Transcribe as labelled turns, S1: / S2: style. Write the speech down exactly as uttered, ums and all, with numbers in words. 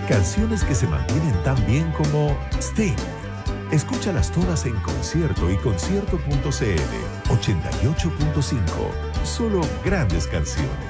S1: Canciones que se mantienen tan bien como Sting. Escúchalas todas en concierto y concierto punto c l. ochenta y ocho punto cinco. Solo grandes canciones.